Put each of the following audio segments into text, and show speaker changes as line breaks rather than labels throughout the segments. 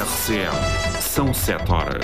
RCM. São 7 horas.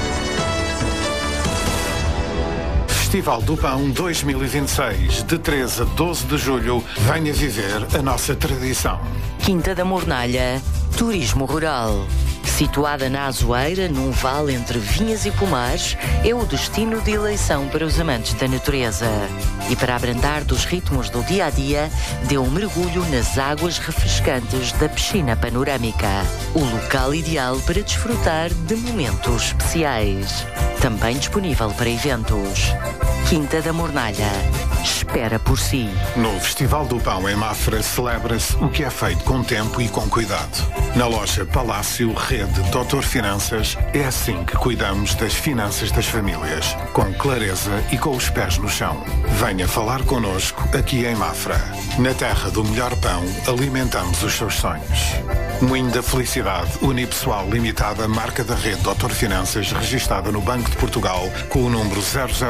Festival do Pão 2026, de 13 a 12 de julho, venha viver a nossa tradição.
Quinta da Mornalha, turismo rural. Situada na Azoeira, num vale entre vinhas e pomares, é o destino de eleição para os amantes da natureza. E para abrandar dos ritmos do dia-a-dia, dê um mergulho nas águas refrescantes da piscina panorâmica. O local ideal para desfrutar de momentos especiais. Também disponível para eventos. Quinta da Mornalha. Espera por si.
No Festival do Pão em Mafra celebra-se o que é feito com tempo e com cuidado. Na loja Palácio Rede Doutor Finanças, é assim que cuidamos das finanças das famílias. Com clareza e com os pés no chão. Venha falar connosco aqui em Mafra. Na terra do melhor pão, alimentamos os seus sonhos. Moinho da Felicidade, unipessoal limitada, marca da Rede Doutor Finanças, registada no Banco de Portugal, com o número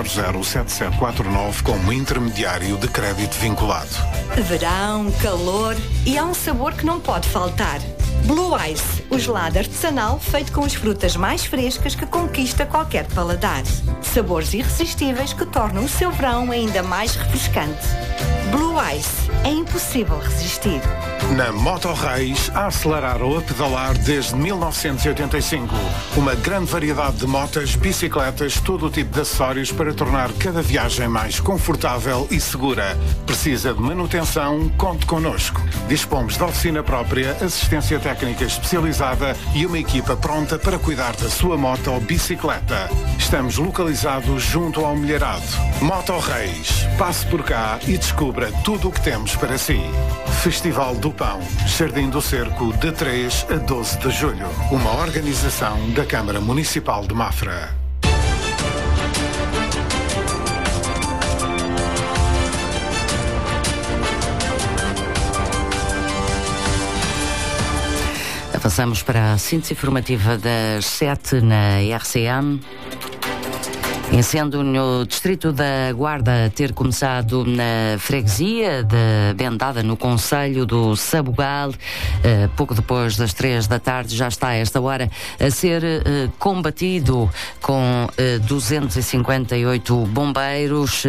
0007749 como intermediário de crédito vinculado.
Verão, calor e há um sabor que não pode faltar. Blue Ice, o gelado artesanal feito com as frutas mais frescas que conquista qualquer paladar. Sabores irresistíveis que tornam o seu verão ainda mais refrescante. Blue Ice, é impossível resistir.
Na Moto Reis, a acelerar ou a pedalar desde 1985. Uma grande variedade de motas, bicicletas, todo o tipo de acessórios para tornar cada viagem mais confortável e segura. Precisa de manutenção? Conte connosco. Dispomos de oficina própria, assistência técnica especializada e uma equipa pronta para cuidar da sua moto ou bicicleta. Estamos localizados junto ao Milharado. Moto Reis. Passe por cá e descubra tudo o que temos para si. Festival do Pão, Jardim do Cerco, de 3 a 12 de julho. Uma organização da Câmara Municipal de Mafra.
Avançamos para a síntese informativa das 7 na RCM. Incêndio no distrito da Guarda a ter começado na freguesia de Bendada, no concelho do Sabugal, pouco depois das 3 da tarde, já está a esta hora a ser combatido com 258 bombeiros,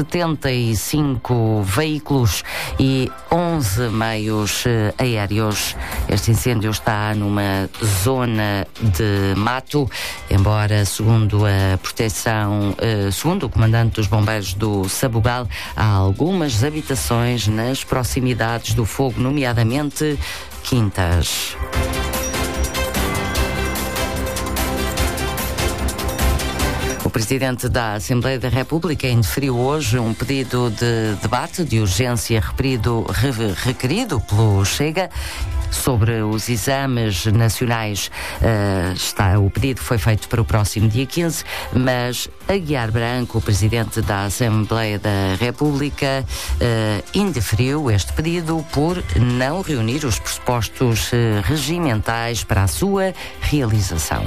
75 veículos e 11 meios aéreos. Este incêndio está numa zona de mato, embora, segundo a proteção, segundo o comandante dos bombeiros do Sabugal, há algumas habitações nas proximidades do fogo, nomeadamente quintas. O Presidente da Assembleia da República indeferiu hoje um pedido de debate de urgência requerido pelo Chega sobre os exames nacionais. O pedido foi feito para o próximo dia 15, mas Aguiar Branco, o Presidente da Assembleia da República, indeferiu este pedido por não reunir os pressupostos regimentais para a sua realização.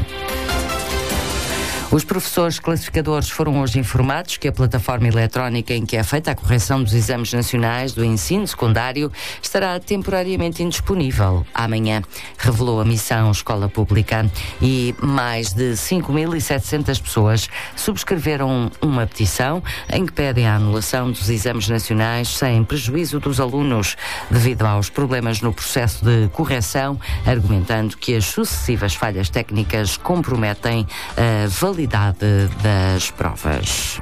Os professores classificadores foram hoje informados que a plataforma eletrónica em que é feita a correção dos exames nacionais do ensino secundário estará temporariamente indisponível amanhã, revelou a Missão Escola Pública. E mais de 5.700 pessoas subscreveram uma petição em que pedem a anulação dos exames nacionais sem prejuízo dos alunos, devido aos problemas no processo de correção, argumentando que as sucessivas falhas técnicas comprometem a validade das provas.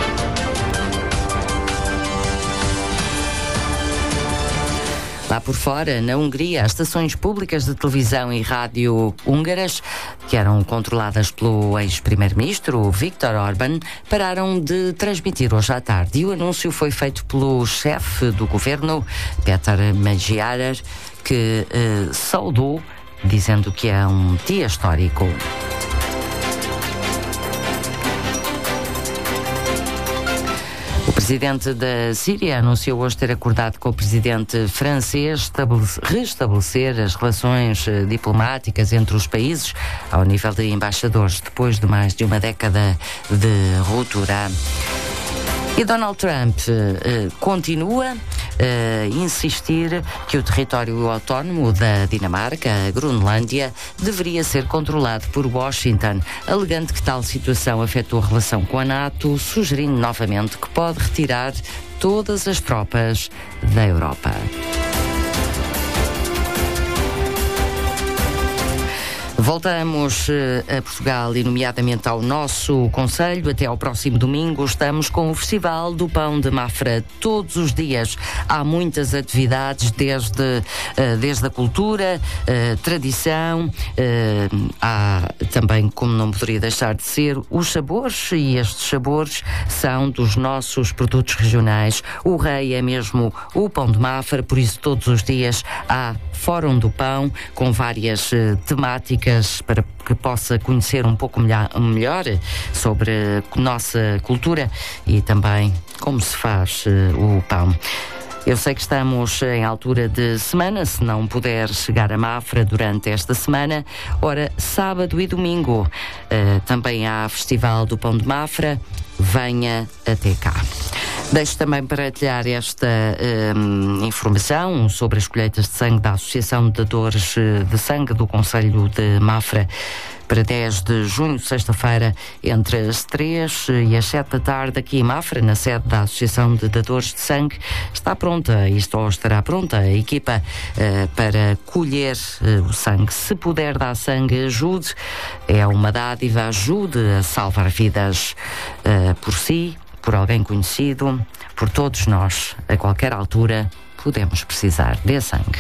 Lá por fora, na Hungria, as estações públicas de televisão e rádio húngaras, que eram controladas pelo ex-primeiro-ministro Viktor Orbán, pararam de transmitir hoje à tarde. E o anúncio foi feito pelo chefe do governo, Péter Magyár, que saudou, dizendo que é um dia histórico. O presidente da Síria anunciou hoje ter acordado com o presidente francês restabelecer as relações diplomáticas entre os países ao nível de embaixadores, depois de mais de uma década de ruptura. E Donald Trump continua a insistir que o território autónomo da Dinamarca, a Groenlândia, deveria ser controlado por Washington, alegando que tal situação afetou a relação com a NATO, sugerindo novamente que pode retirar todas as tropas da Europa. Voltamos a Portugal e nomeadamente ao nosso concelho. Até ao próximo domingo estamos com o Festival do Pão de Mafra. Todos os dias há muitas atividades, desde a cultura, tradição, há também, como não poderia deixar de ser, os sabores, e estes sabores são dos nossos produtos regionais. O rei é mesmo o pão de Mafra, por isso todos os dias há Fórum do Pão, com várias temáticas para que possa conhecer um pouco melhor sobre a nossa cultura e também como se faz o pão. Eu sei que estamos em altura de semana, se não puder chegar a Mafra durante esta semana, ora, sábado e domingo também há Festival do Pão de Mafra, venha até cá. Deixo também partilhar esta informação sobre as colheitas de sangue da Associação de Dadores de Sangue do Concelho de Mafra para 10 de junho, sexta-feira, entre as 3 e as 7 da tarde, aqui em Mafra, na sede da Associação de Dadores de Sangue. Está pronta, estará pronta a equipa para colher o sangue. Se puder dar sangue, ajude. É uma dádiva, ajude a salvar vidas por si, por alguém conhecido, por todos nós. A qualquer altura podemos precisar de sangue.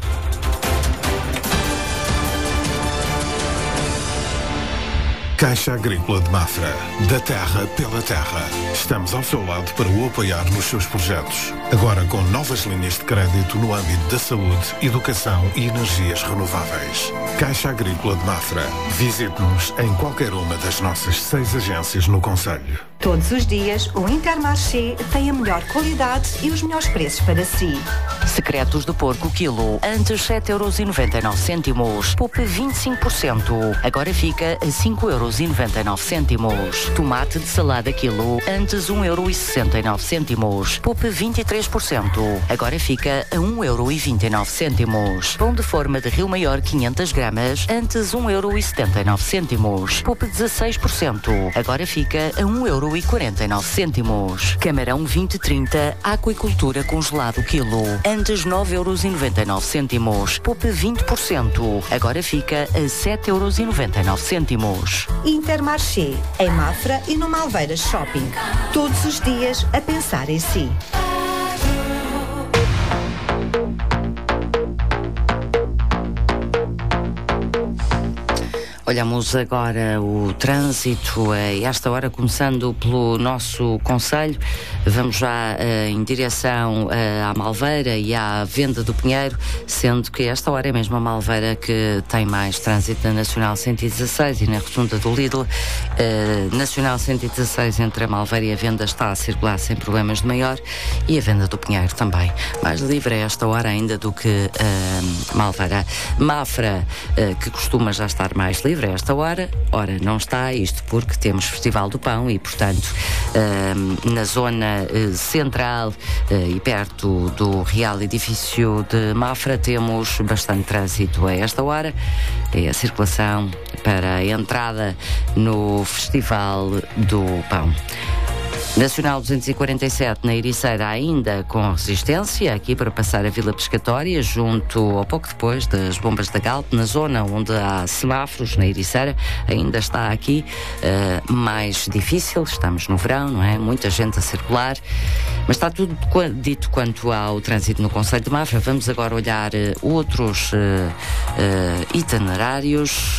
Caixa Agrícola de Mafra, da terra pela terra. Estamos ao seu lado para o apoiar nos seus projetos. Agora com novas linhas de crédito no âmbito da saúde, educação e energias renováveis. Caixa Agrícola de Mafra. Visite-nos em qualquer uma das nossas 6 agências no concelho.
Todos os dias, o Intermarché tem a melhor qualidade e os melhores preços para si.
Secretos de porco quilo, antes 7,99€. Poupe 25%. Agora fica a 5,99€. Tomate de salada quilo, antes 1,69€. Poupe 23%. Agora fica a 1,29€. Pão de forma de Rio Maior 500 gramas, antes 1,79€. Poupe 16%. Agora fica a 1,49€. Camarão 2030, aquicultura congelado quilo, antes 9,99€. Poupe 20%. Agora fica a 7,99€.
Intermarché, em Mafra e no Malveiras Shopping. Todos os dias a pensar em si.
Olhamos agora o trânsito a esta hora, começando pelo nosso concelho. Vamos já em direção à Malveira e à Venda do Pinheiro, sendo que esta hora é mesmo a Malveira que tem mais trânsito na Nacional 116 e na rotunda do Lidl. Nacional 116 entre a Malveira e a Venda está a circular sem problemas de maior, e a Venda do Pinheiro também mais livre a esta hora ainda do que Malveira. Mafra, que costuma já estar mais livre a esta hora, ora não está, isto porque temos Festival do Pão e, portanto, na zona central e perto do Real Edifício de Mafra temos bastante trânsito a esta hora. É a circulação para a entrada no Festival do Pão. Nacional 247 na Ericeira ainda com resistência, aqui para passar a Vila Pescatória, junto ou pouco depois das Bombas da Galp, na zona onde há semáforos na Ericeira, ainda está aqui mais difícil. Estamos no verão, não é? Muita gente a circular, mas está tudo dito quanto ao trânsito no concelho de Mafra. Vamos agora olhar outros itinerários.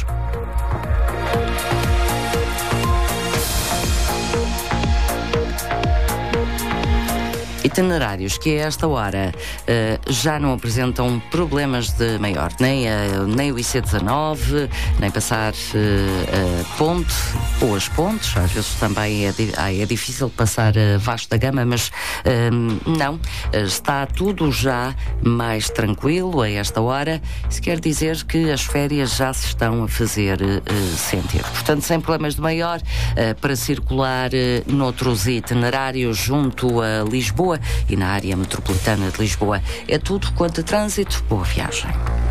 Itinerários que a esta hora já não apresentam problemas de maior, nem o IC19, nem passar a ponte ou as pontes. Às vezes também é difícil passar Vasco da Gama, mas não, está tudo já mais tranquilo a esta hora. Isso quer dizer que as férias já se estão a fazer sentir. Portanto, sem problemas de maior, para circular noutros itinerários junto a Lisboa e na área metropolitana de Lisboa. É tudo quanto a trânsito. Boa viagem.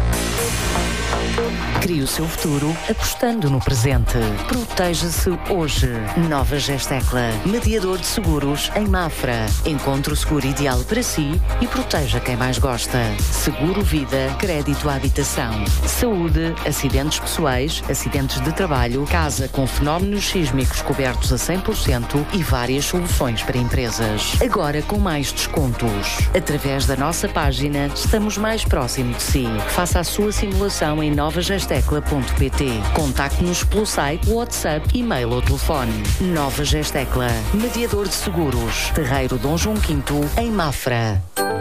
Crie o seu futuro apostando no presente. Proteja-se hoje. Nova Gestecla, mediador de seguros em Mafra. Encontre o seguro ideal para si e proteja quem mais gosta. Seguro vida, crédito à habitação, saúde, acidentes pessoais, acidentes de trabalho, casa com fenómenos sísmicos cobertos a 100% e várias soluções para empresas. Agora com mais descontos. Através da nossa página, estamos mais próximo de si. Faça a sua simulação em novagestecla.pt. Contacte-nos pelo site, WhatsApp, e-mail ou telefone. Nova Gestecla, mediador de seguros. Terreiro Dom João V, em Mafra.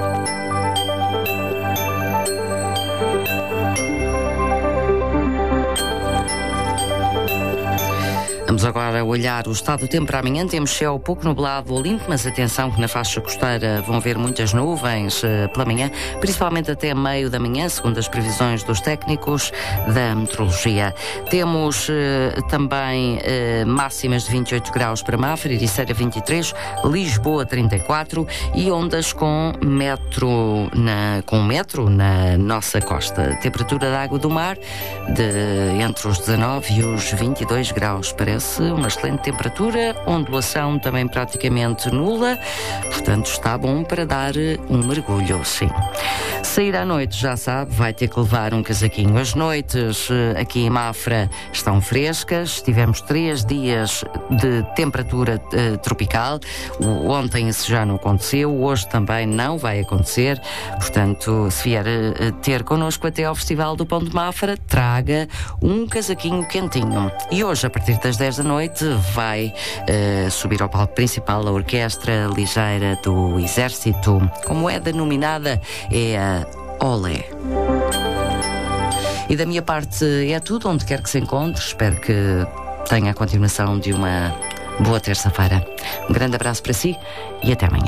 Vamos agora olhar o estado do tempo para amanhã. Temos céu pouco nublado ou limpo, mas atenção que na faixa costeira vão haver muitas nuvens pela manhã, principalmente até meio da manhã, segundo as previsões dos técnicos da meteorologia. Temos também máximas de 28 graus para Mafra, Ericeira 23, Lisboa 34 e ondas com metro na nossa costa. Temperatura da água do mar entre os 19 e os 22 graus. Parece uma excelente temperatura, ondulação também praticamente nula, portanto está bom para dar um mergulho, sim. Sair à noite, já sabe, vai ter que levar um casaquinho. As noites aqui em Mafra estão frescas, tivemos 3 dias de temperatura tropical, ontem isso já não aconteceu, hoje também não vai acontecer, portanto, se vier ter connosco até ao Festival do Pão de Mafra, traga um casaquinho quentinho. E hoje, a partir das 10 da noite, vai subir ao palco principal a Orquestra Ligeira do Exército, como é denominada, é a Olé. E da minha parte é tudo, onde quer que se encontre. Espero que tenha a continuação de uma boa terça-feira. Um grande abraço para si e até amanhã.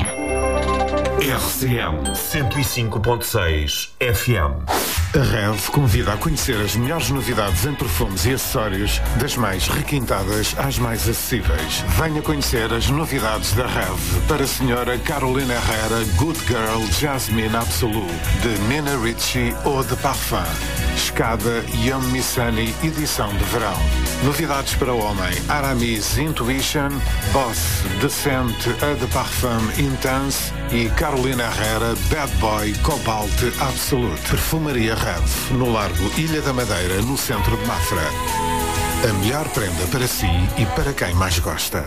RCM 105.6 FM.
A REV convida a conhecer as melhores novidades em perfumes e acessórios, das mais requintadas às mais acessíveis. Venha conhecer as novidades da REV para a senhora Carolina Herrera Good Girl Jasmine Absolute, de Nina Ricci Eau de Parfum. Escada Young Missani edição de verão. Novidades para o homem: Aramis Intuition, Boss Decente Eau de Parfum Intense e Carolina Herrera Bad Boy Cobalt Absolute. Perfumaria REV, no Largo Ilha da Madeira, no centro de Mafra. A melhor prenda para si e para quem mais gosta.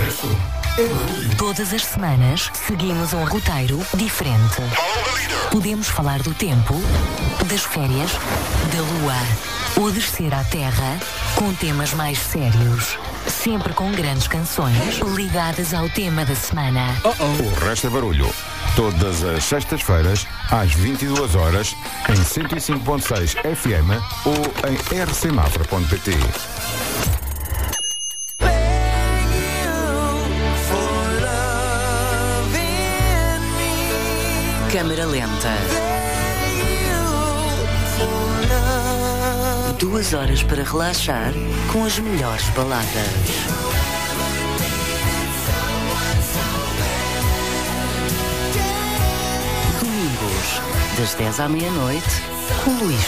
Todas as semanas seguimos um roteiro diferente. Podemos falar do tempo, das férias, da lua ou descer à terra com temas mais sérios. Sempre com grandes canções ligadas ao tema da semana.
O resto é barulho. Todas as sextas-feiras, às 22 horas, em 105.6 FM ou em rcmafra.pt.
Câmara lenta. 2 horas para relaxar com as melhores baladas. Domingos, das 10 à meia-noite, com Luís